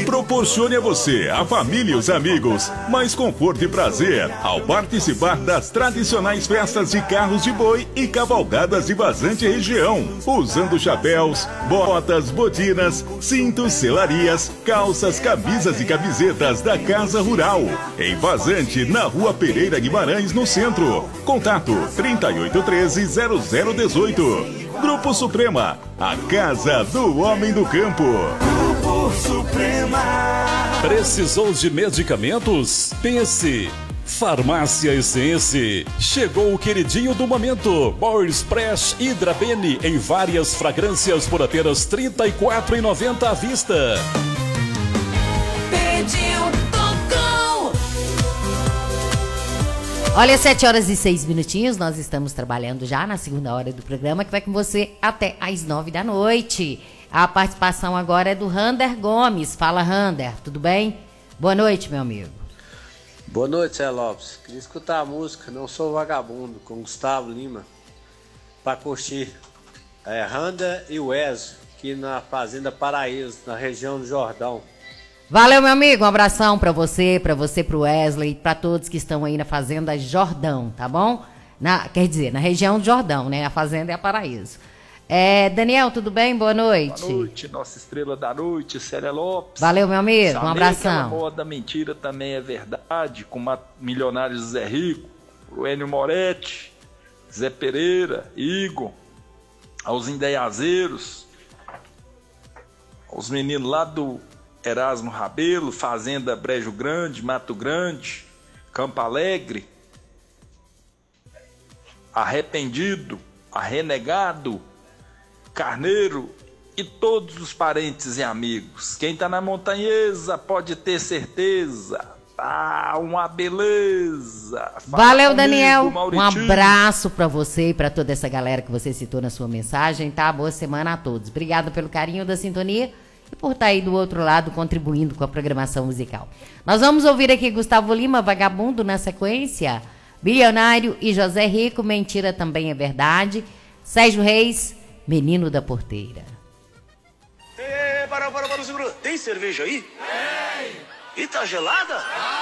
Proporcione a você, a família e os amigos mais conforto e prazer ao participar das tradicionais festas de carros de boi e cavalgadas de Vazante região, usando chapéus, botas, botinas, cintos, selarias, calças, camisas e camisetas da Casa Rural, em Vazante, na Rua Pereira Guimarães, no centro. Contato 3813-0018. Grupo Suprema, a casa do homem do campo. Grupo Suprema. Precisou de medicamentos? Pense. Farmácia Essence. Chegou o queridinho do momento. Ball Splash Hydra Bene em várias fragrâncias por apenas R$ 34,90 à vista. Pediu, tocou. Olha, 7h06, nós estamos trabalhando já na segunda hora do programa, que vai com você até às 9 da noite. A participação agora é do Rander Gomes. Fala, Rander, tudo bem? Boa noite, meu amigo. Boa noite, Zé Lopes. Queria escutar a música Não Sou Vagabundo, com Gustavo Lima, para curtir Rander e Wesley, aqui na Fazenda Paraíso, na região do Jordão. Valeu, meu amigo, um abração pra você, pro Wesley, pra todos que estão aí na Fazenda Jordão, tá bom? Quer dizer, na região do Jordão, né? A Fazenda é a Paraíso. Daniel, tudo bem? Boa noite. Boa noite, nossa estrela da noite, Célia Lopes. Valeu, meu amigo, um abração. Aquela moda mentira também é verdade, com milionários Zé Rico, o Enio Moretti, Zé Pereira, Igor, aos indaiazeiros, aos meninos lá do Erasmo Rabelo, Fazenda Brejo Grande, Mato Grande, Campo Alegre, Arrependido, Arrenegado, Carneiro e todos os parentes e amigos. Quem tá na Montanhesa pode ter certeza, tá uma beleza. Valeu, comigo, Daniel, Mauritinho. Um abraço pra você e pra toda essa galera que você citou na sua mensagem, tá? Boa semana a todos. Obrigado pelo carinho da sintonia e por estar aí do outro lado contribuindo com a programação musical. Nós vamos ouvir aqui Gustavo Lima, Vagabundo, na sequência. Bilionário e José Rico, Mentira Também é Verdade. Sérgio Reis, Menino da Porteira. Para, segura. Tem cerveja aí? Tem. E tá gelada?